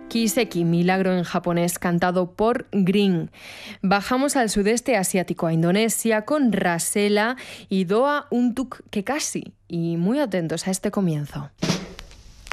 Kiseki, milagro en japonés, cantado por Green. Bajamos al sudeste asiático, a Indonesia, con Rasela y Doa Untuk Kekasi. Y muy atentos a este comienzo.